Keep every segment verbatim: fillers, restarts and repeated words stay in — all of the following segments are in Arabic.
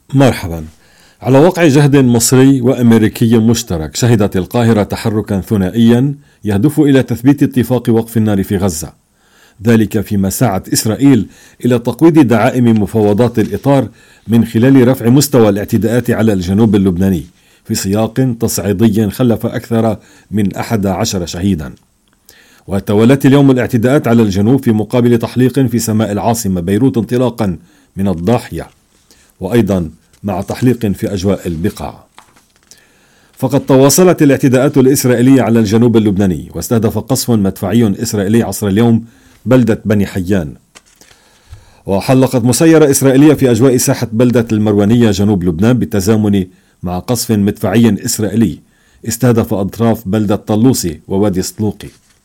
مرحبا. على وقع جهد مصري وأمريكي مشترك، شهدت القاهرة تحركا ثنائيا يهدف إلى تثبيت اتفاق وقف النار في غزة، ذلك فيما سعت إسرائيل إلى تقويض دعائم مفاوضات الإطار من خلال رفع مستوى الاعتداءات على الجنوب اللبناني في سياق تصعيدي خلف أكثر من أحد عشر شهيدا. وتولت اليوم الاعتداءات على الجنوب في مقابل تحليق في سماء العاصمة بيروت انطلاقا من الضاحية، وأيضا مع تحليق في أجواء البقاع. فقد تواصلت الاعتداءات الإسرائيلية على الجنوب اللبناني، واستهدف قصف مدفعي إسرائيلي عصر اليوم بلدة بني حيان. وحلقت مسيرة إسرائيلية في أجواء ساحة بلدة المروانية جنوب لبنان بالتزامن مع قصف مدفعي إسرائيلي استهدف أطراف بلدة طلوسي ووادي سطلوقي.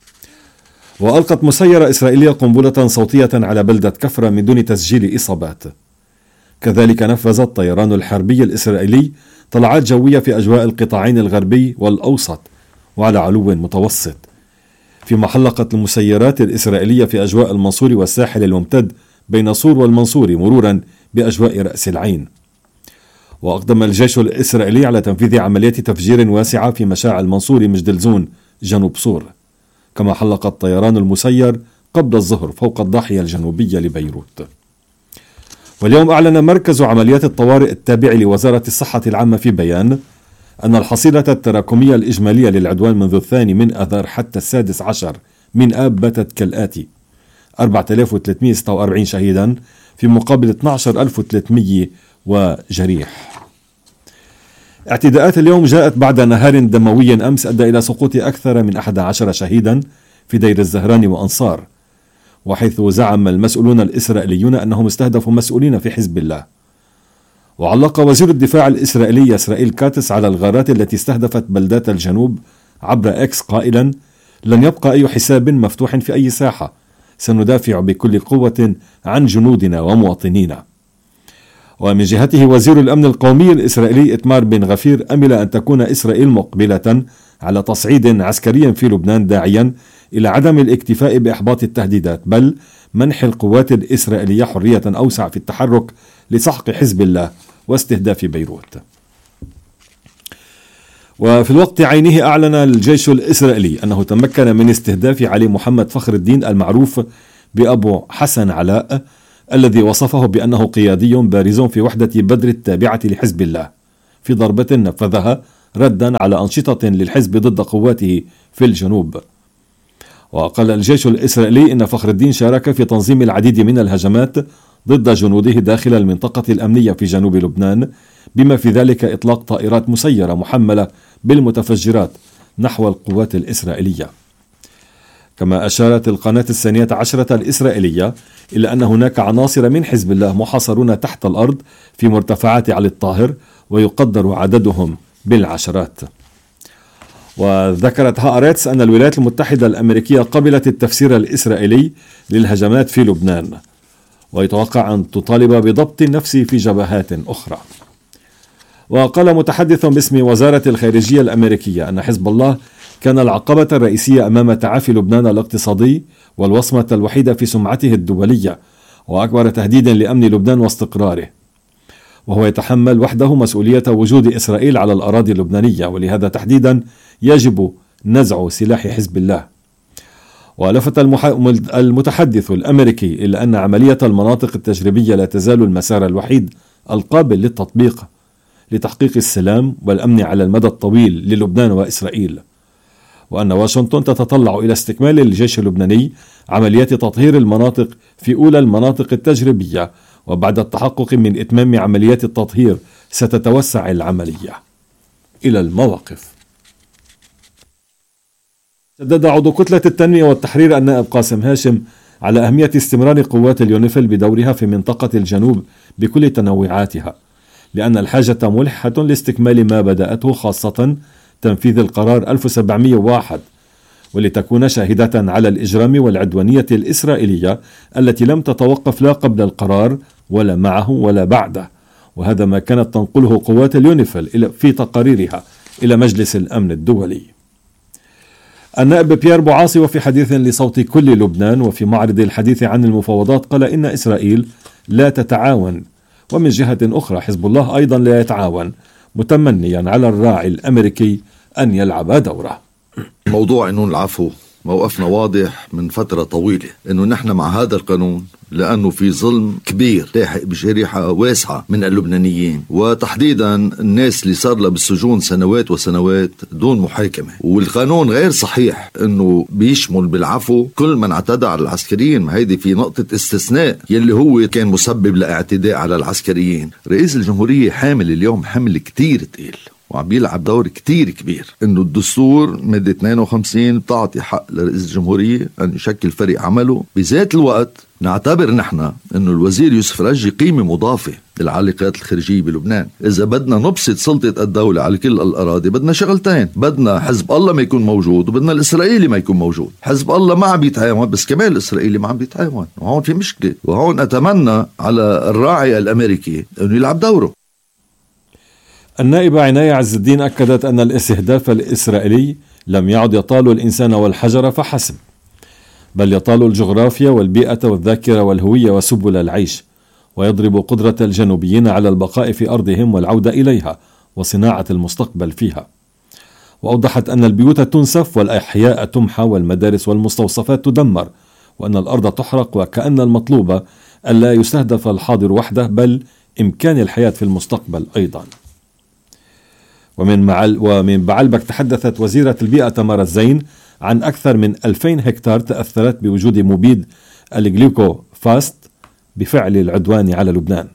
وألقت مسيرة إسرائيلية قنبلة صوتية على بلدة كفرة من دون تسجيل إصابات. كذلك نفذ الطيران الحربي الإسرائيلي طلعات جوية في أجواء القطاعين الغربي والأوسط وعلى علو متوسط، فيما حلقت المسيرات الإسرائيلية في أجواء المنصور والساحل الممتد بين صور والمنصور مرورا بأجواء رأس العين. وأقدم الجيش الإسرائيلي على تنفيذ عمليات تفجير واسعة في مشاع المنصور مجدلزون جنوب صور، كما حلق الطيران المسير قبل الظهر فوق الضاحية الجنوبية لبيروت. واليوم أعلن مركز عمليات الطوارئ التابع لوزارة الصحة العامة في بيان أن الحصيلة التراكمية الإجمالية للعدوان منذ الثاني من أذار حتى السادس عشر من آب باتت كالآتي: أربعة آلاف وثلاثمئة وستة وأربعين شهيدا في مقابل اثني عشر ألف وثلاثمئة وجريح. اعتداءات اليوم جاءت بعد نهار دموي أمس أدى إلى سقوط أكثر من أحد عشر شهيدا في دير الزهران وأنصار، وحيث زعم المسؤولون الإسرائيليون أنهم استهدفوا مسؤولين في حزب الله. وعلق وزير الدفاع الإسرائيلي إسرائيل كاتس على الغارات التي استهدفت بلدات الجنوب عبر إكس قائلا: لن يبقى أي حساب مفتوح في أي ساحة، سندافع بكل قوة عن جنودنا ومواطنينا. ومن جهته وزير الأمن القومي الإسرائيلي إتمار بن غفير أمل أن تكون إسرائيل مقبلة على تصعيد عسكري في لبنان، داعيا إلى عدم الاكتفاء بإحباط التهديدات، بل منح القوات الإسرائيلية حرية أوسع في التحرك لسحق حزب الله واستهداف بيروت. وفي الوقت عينه أعلن الجيش الإسرائيلي أنه تمكن من استهداف علي محمد فخر الدين المعروف بأبو حسن علاء، الذي وصفه بأنه قيادي بارز في وحدة بدر التابعة لحزب الله، في ضربة نفذها ردا على أنشطة للحزب ضد قواته في الجنوب. وقال الجيش الإسرائيلي إن فخر الدين شارك في تنظيم العديد من الهجمات ضد جنوده داخل المنطقة الأمنية في جنوب لبنان، بما في ذلك إطلاق طائرات مسيرة محملة بالمتفجرات نحو القوات الإسرائيلية. كما أشارت القناة الثانية عشرة الإسرائيلية إلى أن هناك عناصر من حزب الله محاصرون تحت الأرض في مرتفعات علي الطاهر، ويقدر عددهم بالعشرات. وذكرت هآرتس أن الولايات المتحدة الأمريكية قبلت التفسير الإسرائيلي للهجمات في لبنان، ويتوقع أن تطالب بضبط النفس في جبهات أخرى. وقال متحدث باسم وزارة الخارجية الأمريكية أن حزب الله كان العقبة الرئيسية أمام تعافي لبنان الاقتصادي والوصمة الوحيدة في سمعته الدولية، وأكبر تهديد لأمن لبنان واستقراره، وهو يتحمل وحده مسؤولية وجود إسرائيل على الأراضي اللبنانية، ولهذا تحديدا يجب نزع سلاح حزب الله. ولفت المتحدث الأمريكي إلى أن عملية المناطق التجريبية لا تزال المسار الوحيد القابل للتطبيق لتحقيق السلام والأمن على المدى الطويل للبنان وإسرائيل، وأن واشنطن تتطلع إلى استكمال الجيش اللبناني عمليات تطهير المناطق في أولى المناطق التجريبية، وبعد التحقق من إتمام عمليات التطهير ستتوسع العملية. إلى المواقف. شدد عضو كتلة التنمية والتحرير النائب قاسم هاشم على أهمية استمرار قوات اليونيفيل بدورها في منطقة الجنوب بكل تنوعاتها، لأن الحاجة ملحة لاستكمال ما بدأته، خاصة تنفيذ القرار ألف وسبعمئة وواحد، ولتكون شاهدة على الإجرام والعدوانية الإسرائيلية التي لم تتوقف لا قبل القرار ولا معه ولا بعده. وهذا ما كانت تنقله قوات اليونيفيل في تقاريرها إلى مجلس الأمن الدولي. النائب بيير بوعاصي وفي حديث لصوت كل لبنان وفي معرض الحديث عن المفاوضات قال إن إسرائيل لا تتعاون ومن جهة أخرى حزب الله أيضا لا يتعاون، متمنيا على الراعي الأمريكي أن يلعب دوره. موضوع قانون العفو موقفنا واضح من فترة طويلة، إنه نحن مع هذا القانون لأنه في ظلم كبير لاحق بشريحة واسعة من اللبنانيين، وتحديدا الناس اللي صار لها بالسجون سنوات وسنوات دون محاكمة. والقانون غير صحيح إنه بيشمل بالعفو كل من اعتدى على العسكريين، ما هيدي في نقطة استثناء يلي هو كان مسبب لاعتداء على العسكريين. رئيس الجمهورية حامل اليوم حمل كتير تقيل وعم بيلعب دور كتير كبير. انه الدستور مادة اثنين وخمسين بتعطي حق لرئيس الجمهورية ان يشكل فريق عمله. بذات الوقت نعتبر نحن انه الوزير يوسف رجي قيمة مضافة للعلاقات الخارجية بلبنان. اذا بدنا نبسط سلطة الدولة على كل الاراضي بدنا شغلتين، بدنا حزب الله ما يكون موجود وبدنا الاسرائيلي ما يكون موجود. حزب الله ما عم بيتعاون بس كمان الاسرائيلي ما عم بيتعاون، وهون في مشكلة. وهون اتمنى على الراعي الامريكي انه يلعب دوره. النائبة عناية عز الدين أكدت أن الاستهداف الإسرائيلي لم يعد يطال الإنسان والحجر فحسب، بل يطال الجغرافيا والبيئة والذاكرة والهوية وسبل العيش، ويضرب قدرة الجنوبيين على البقاء في أرضهم والعودة إليها وصناعة المستقبل فيها. وأوضحت أن البيوت تنسف والأحياء تمحى والمدارس والمستوصفات تدمر، وأن الأرض تحرق، وكأن المطلوب ألا يستهدف الحاضر وحده بل إمكان الحياة في المستقبل أيضا. ومن معل ومن بعلبك تحدثت وزيرة البيئة تمار الزين عن أكثر من ألفين هكتار تأثرت بوجود مبيد الجليكوفاست بفعل العدوان على لبنان.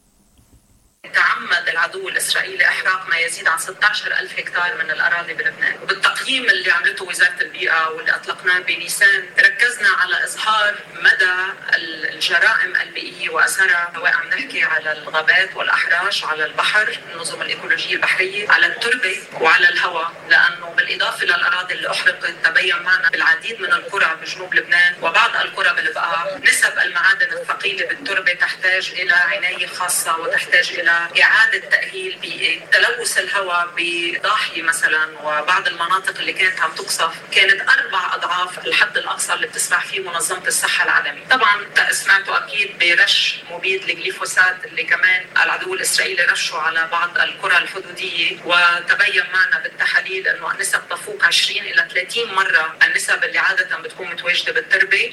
تعمد العدو الإسرائيلي إحراق ما يزيد عن ستة عشر ألف هكتار من الأراضي بلبنان. وبالتقييم اللي عملته وزارة البيئة واللي أطلقناه بنيسان ركزنا على إظهار مدى الجرائم البيئية وأثرها، سواء عم نحكي على الغابات والأحراش، على البحر، النظم الإيكولوجية البحرية، على التربة وعلى الهواء. لأنه بالإضافة للأراضي اللي أحرقت تبين معنا بالعديد من القرى بجنوب لبنان وبعض القرى بالبقاع نسب المعادن الثقيلة بالتربة تحتاج إلى عناية خاصة وتحتاج إلى إعادة تأهيل بيئي. تلوث الهواء بضاحية مثلا وبعض المناطق اللي كانت عم تقصف كانت أربع أضعاف الحد الأقصى اللي بتسمح فيه منظمة الصحة العالمية. طبعا سمعتوا أكيد برش مبيد الجليفوسات اللي كمان العدو الإسرائيلي رشه على بعض القرى الحدودية، وتبين معنا بالتحاليل أنه النسب تفوق عشرين إلى ثلاثين مرة النسب اللي عادة بتكون متواجدة بالتربة.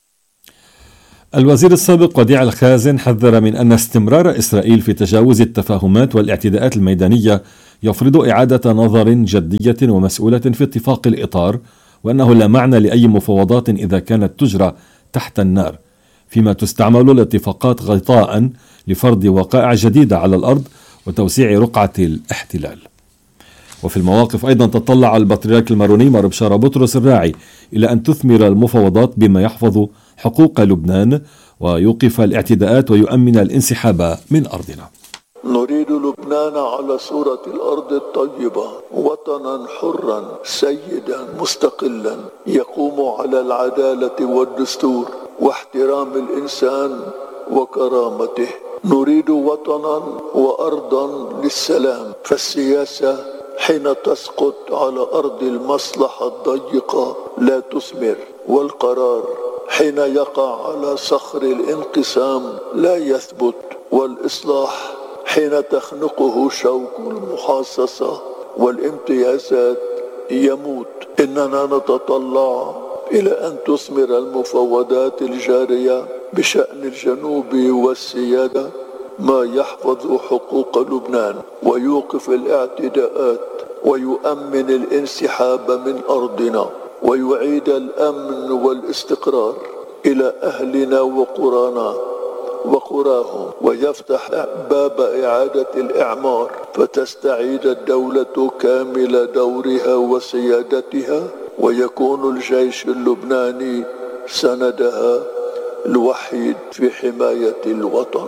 الوزير السابق وديع الخازن حذر من أن استمرار إسرائيل في تجاوز التفاهمات والاعتداءات الميدانية يفرض إعادة نظر جدية ومسؤولة في اتفاق الإطار، وأنه لا معنى لأي مفاوضات إذا كانت تجرى تحت النار، فيما تستعمل الاتفاقات غطاء لفرض وقائع جديدة على الأرض وتوسيع رقعة الاحتلال. وفي المواقف أيضا تطلع البطريرك الماروني مار بشارة بطرس الراعي إلى أن تثمر المفاوضات بما يحفظ حقوق لبنان ويوقف الاعتداءات ويؤمن الانسحاب من أرضنا. نريد لبنان على صورة الأرض الطيبة، وطنا حرا سيدا مستقلا يقوم على العدالة والدستور واحترام الإنسان وكرامته. نريد وطنا وأرضا للسلام، فالسياسة حين تسقط على أرض المصلحة الضيقة لا تثمر، والقرار حين يقع على صخر الانقسام لا يثبت، والإصلاح حين تخنقه شوك المحاصصة والامتيازات يموت. إننا نتطلع إلى أن تثمر المفاوضات الجارية بشأن الجنوب والسيادة ما يحفظ حقوق لبنان ويوقف الاعتداءات ويؤمن الانسحاب من أرضنا ويعيد الأمن والاستقرار إلى أهلنا وقرانا وقراهم، ويفتح باب إعادة الإعمار فتستعيد الدولة كامل دورها وسيادتها، ويكون الجيش اللبناني سندها الوحيد في حماية الوطن.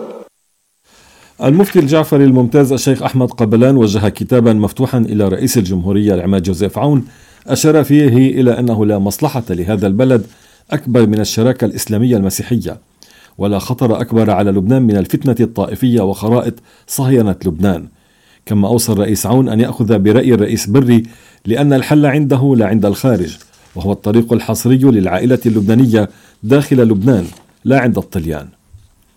المفتي الجعفري الممتاز الشيخ أحمد قبلان وجه كتابا مفتوحا إلى رئيس الجمهورية العماد جوزيف عون أشار فيه إلى أنه لا مصلحة لهذا البلد أكبر من الشراكة الإسلامية المسيحية، ولا خطر أكبر على لبنان من الفتنة الطائفية وخرائط صهينة لبنان. كما أوصى الرئيس عون أن يأخذ برأي الرئيس بري لأن الحل عنده لا عند الخارج، وهو الطريق الحصري للعائلة اللبنانية داخل لبنان لا عند الطليان.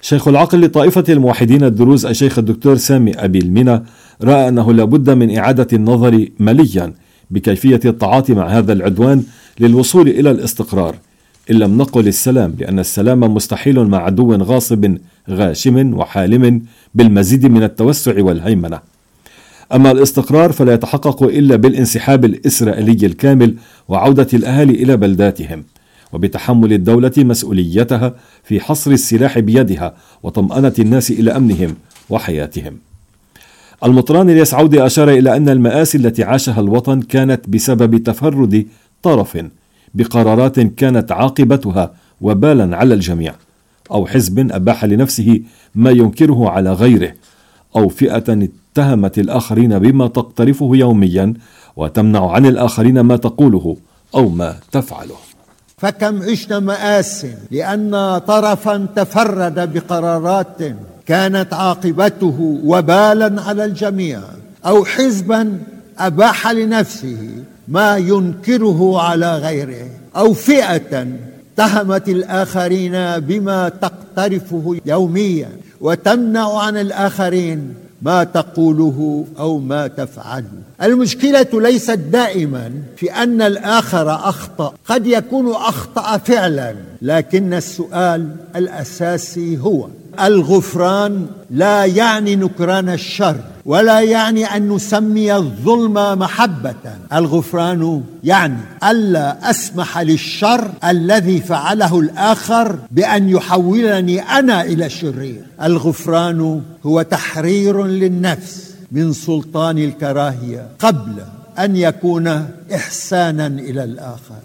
شيخ العقل لطائفة الموحدين الدروز الشيخ الدكتور سامي أبي المنى رأى أنه لابد من إعادة النظر مليا بكيفية التعاطي مع هذا العدوان للوصول إلى الاستقرار، إن لم نقل السلام، لأن السلام مستحيل مع عدو غاصب غاشم وحالم بالمزيد من التوسع والهيمنة. أما الاستقرار فلا يتحقق إلا بالانسحاب الإسرائيلي الكامل وعودة الأهالي إلى بلداتهم، وبتحمل الدولة مسؤوليتها في حصر السلاح بيدها وطمأنة الناس إلى أمنهم وحياتهم. المطران الياس عودة أشار إلى أن المآسي التي عاشها الوطن كانت بسبب تفرد طرف بقرارات كانت عاقبتها وبالا على الجميع، أو حزب أباح لنفسه ما ينكره على غيره، أو فئة اتهمت الآخرين بما تقترفه يوميا وتمنع عن الآخرين ما تقوله أو ما تفعله. فكم عشنا مآسٍ لأن طرفا تفرد بقرارات كانت عاقبته وبالا على الجميع، أو حزبا أباح لنفسه ما ينكره على غيره، أو فئة اتهمت الآخرين بما تقترفه يوميا وتمنع عن الآخرين ما تقوله أو ما تفعله. المشكلة ليست دائما في أن الآخر أخطأ، قد يكون أخطأ فعلا، لكن السؤال الأساسي هو الغفران. لا يعني نكران الشر، ولا يعني أن نسمي الظلم محبة. الغفران يعني ألا أسمح للشر الذي فعله الآخر بأن يحولني أنا إلى شرير. الغفران هو تحرير للنفس من سلطان الكراهية قبل أن يكون إحسانا إلى الآخر.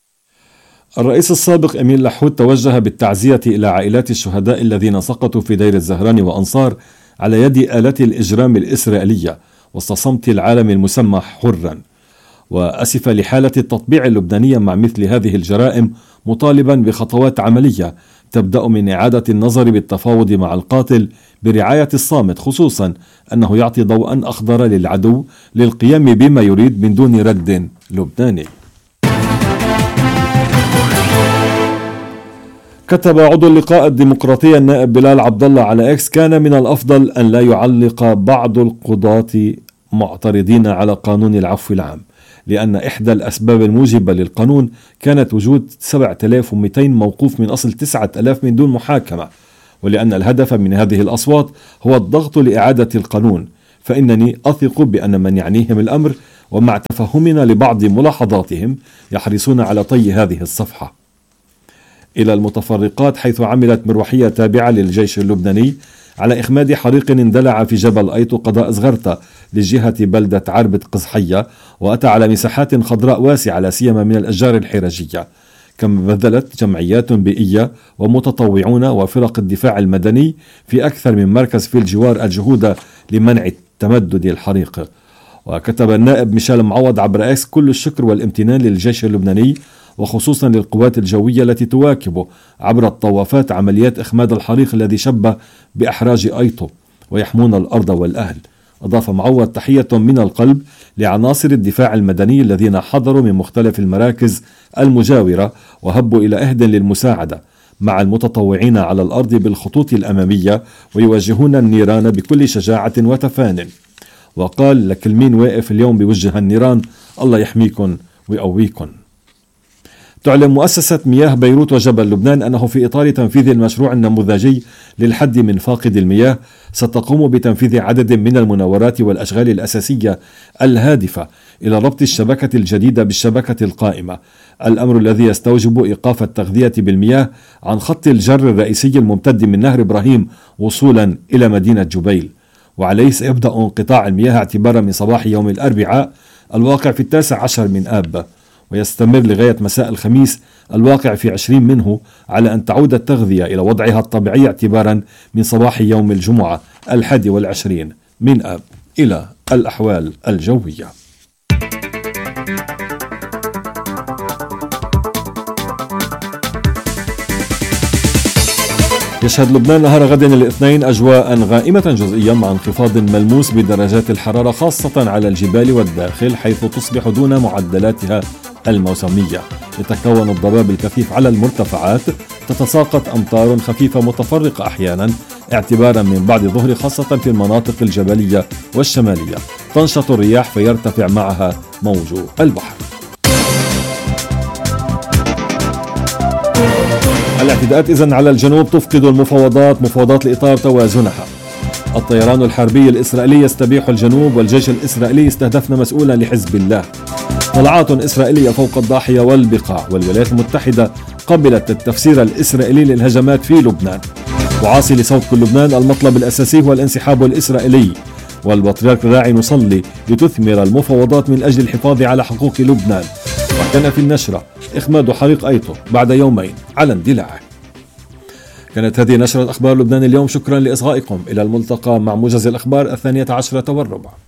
الرئيس السابق أمين لحود توجه بالتعزية إلى عائلات الشهداء الذين سقطوا في دير الزهران وأنصار على يد آلات الإجرام الإسرائيلية وسط صمت العالم المسمح حرا، وأسف لحالة التطبيع اللبنانية مع مثل هذه الجرائم، مطالبا بخطوات عملية تبدأ من إعادة النظر بالتفاوض مع القاتل برعاية الصامت، خصوصا أنه يعطي ضوءا أخضر للعدو للقيام بما يريد من دون رد لبناني. كتب عضو اللقاء الديمقراطي النائب بلال عبد الله على اكس: كان من الافضل ان لا يعلق بعض القضاة معترضين على قانون العفو العام، لان احدى الاسباب الموجبة للقانون كانت وجود سبعة آلاف ومئتين موقوف من اصل تسعة آلاف من دون محاكمة، ولان الهدف من هذه الاصوات هو الضغط لاعادة القانون، فانني اثق بان من يعنيهم الامر ومع تفهمنا لبعض ملاحظاتهم يحرصون على طي هذه الصفحة. إلى المتفرقات، حيث عملت مروحية تابعة للجيش اللبناني على إخماد حريق اندلع في جبل أيطو قضاء زغرتا لجهة بلدة عربة قزحية، وأتى على مساحات خضراء واسعة لا سيما من الأشجار الحرجية، كما بذلت جمعيات بيئية ومتطوعون وفرق الدفاع المدني في أكثر من مركز في الجوار الجهود لمنع تمدد الحريق. وكتب النائب ميشيل معوض عبر اكس: كل الشكر والامتنان للجيش اللبناني وخصوصا للقوات الجوية التي تواكب عبر الطوافات عمليات إخماد الحريق الذي شب بإحراج أيطو ويحمون الأرض والأهل. أضاف معوض: تحية من القلب لعناصر الدفاع المدني الذين حضروا من مختلف المراكز المجاورة وهبوا إلى أهد للمساعدة مع المتطوعين على الأرض بالخطوط الأمامية ويواجهون النيران بكل شجاعة وتفان. وقال: لكل مين واقف اليوم بوجه النيران الله يحميكن ويقويكن. تعلن مؤسسة مياه بيروت وجبل لبنان أنه في إطار تنفيذ المشروع النموذجي للحد من فاقد المياه ستقوم بتنفيذ عدد من المناورات والأشغال الأساسية الهادفة إلى ربط الشبكة الجديدة بالشبكة القائمة، الأمر الذي يستوجب إيقاف التغذية بالمياه عن خط الجر الرئيسي الممتد من نهر إبراهيم وصولا إلى مدينة جبيل، وعليه سيبدأ انقطاع المياه اعتبارا من صباح يوم الأربعاء الواقع في التاسع عشر من آب، ويستمر لغاية مساء الخميس الواقع في عشرين منه، على أن تعود التغذية إلى وضعها الطبيعي اعتبارا من صباح يوم الجمعة الحادي والعشرين من آب. إلى الأحوال الجوية. يشهد لبنان نهار غد الاثنين أجواء غائمة جزئيا مع انخفاض ملموس بدرجات الحرارة خاصة على الجبال والداخل، حيث تصبح دون معدلاتها الموسمية. يتكون الضباب الكثيف على المرتفعات تتساقط أمطار خفيفة متفرقة أحيانا اعتبارا من بعد الظهر خاصة في المناطق الجبلية والشمالية. تنشط الرياح فيرتفع معها موج البحر. الاعتداءات إذن على الجنوب تفقد المفاوضات مفاوضات لإطار توازنها. الطيران الحربي الإسرائيلي يستبيح الجنوب والجيش الإسرائيلي استهدفن مسؤولا لحزب الله. طلعات إسرائيلية فوق الضاحية والبقاع. والولايات المتحدة قبلت التفسير الإسرائيلي للهجمات في لبنان. وعاصي لصوت كل لبنان المطلب الأساسي هو الانسحاب الإسرائيلي. والبطريرك الراعي نصلي لتثمر المفاوضات من أجل الحفاظ على حقوق لبنان. وكان في النشرة إخماد حريق أيطو بعد يومين على اندلاعه. كانت هذه نشرة أخبار لبنان اليوم. شكرا لإصغائكم. إلى الملتقى مع موجز الأخبار الثانية عشرة والربع.